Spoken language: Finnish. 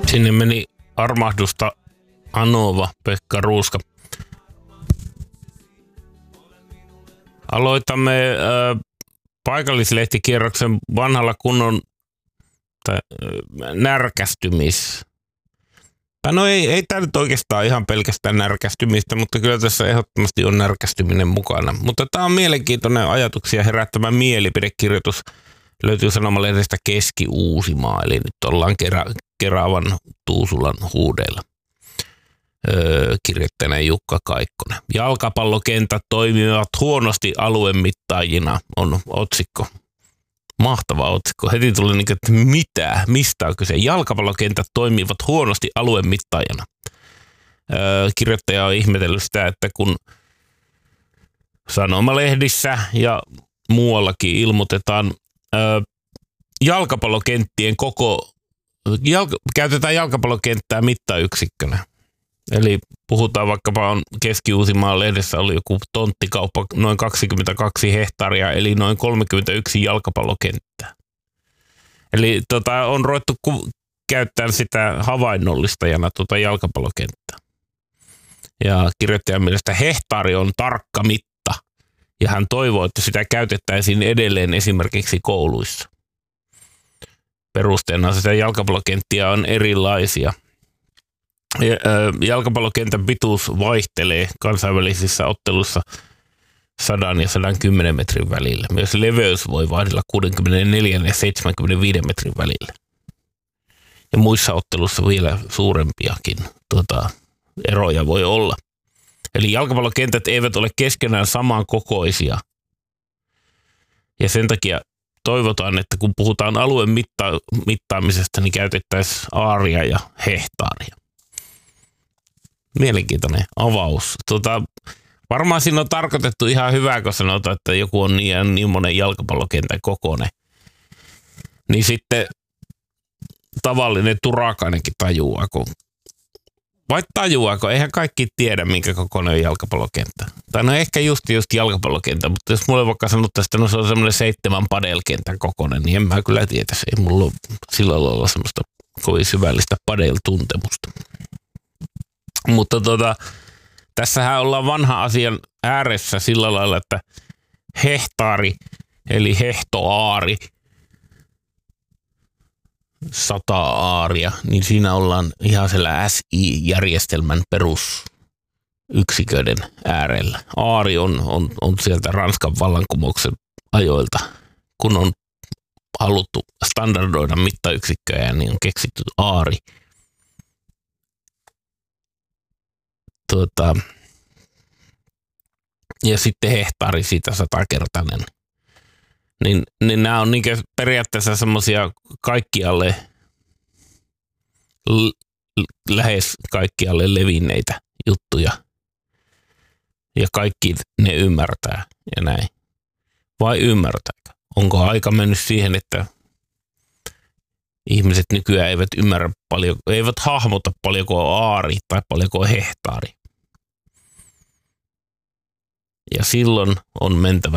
Sinne meni armahdusta anova Pekka Ruuska. Aloitamme paikallislehtikierroksen vanhalla kunnon närkästymis. No ei tämä nyt oikeastaan ihan pelkästään närkästymistä, mutta kyllä tässä ehdottomasti on närkästyminen mukana. Mutta tämä on mielenkiintoinen ajatuksia herättävä mielipidekirjoitus. Löytyy sanomalehdestä Keski-Uusimaa, eli nyt ollaan Keravan Tuusulan huudeilla. Kirjoittajana Jukka Kaikkonen. Jalkapallokentät toimivat huonosti aluemittaajina on otsikko. Mahtava otsikko. Heti tuli niin, että mitä? Mistä on kyse? Jalkapallokentät toimivat huonosti aluemittaajana. Kirjoittaja on ihmetellyt sitä, että kun sanomalehdissä ja muuallakin ilmoitetaan jalkapallokenttien käytetään jalkapallokenttää mittayksikkönä. Eli puhutaan vaikkapa on Keski-Uusimaan lehdessä oli joku tonttikauppa noin 22 hehtaaria, eli noin 31 jalkapallokenttää. Eli on ruvettu käyttämään sitä havainnollistajana jalkapallokenttää. Ja kirjoittajan mielestä hehtaari on tarkka mitta, ja hän toivoo, että sitä käytettäisiin edelleen esimerkiksi kouluissa. Perusteena sitä jalkapallokenttiä on erilaisia. Jalkapallokentän pituus vaihtelee kansainvälisissä otteluissa 100 ja 110 metrin välillä. Myös leveys voi vaihdella 64 ja 75 metrin välillä. Ja muissa otteluissa vielä suurempiakin eroja voi olla. Eli jalkapallokentät eivät ole keskenään samankokoisia. Ja sen takia toivotaan, että kun puhutaan alueen mittaamisesta, niin käytettäisiin aaria ja hehtaaria. Mielenkiintoinen avaus. Varmaan siinä on tarkoitettu ihan hyvää, kun sanotaan, että joku on niin monen jalkapallokentän kokoinen. Niin sitten tavallinen turakainenkin tajuaako. Vai tajuaako? Eihän kaikki tiedä, minkä kokoinen on jalkapallokenttä. Tai no ehkä just jalkapallokenttä, mutta jos mulle vaikka sanottaisiin, että no se on semmoinen 7 padelkentän kokoinen, niin en mä kyllä tietäisi. Ei mulla ole sillä lailla semmoista kovin syvällistä padel-tuntemusta. Mutta tässähän ollaan vanha asian ääressä sillä lailla, että hehtaari eli hehtoaari, 100 aaria, niin siinä ollaan ihan siellä SI-järjestelmän perusyksiköiden äärellä. Aari on sieltä Ranskan vallankumouksen ajoilta, kun on haluttu standardoida mittayksikköjä, niin on keksitty aari. Ja sitten hehtaari siitä 100-kertainen. Niin nämä on periaatteessa semmoisia kaikkialle, lähes kaikkialle levinneitä juttuja. Ja kaikki ne ymmärtää ja näin. Vai ymmärtääkö? Onko aika mennyt siihen, että ihmiset nykyään eivät ymmärrä paljon, eivät hahmota paljonko on aari tai paljonko on hehtaari. Ja silloin on mentävä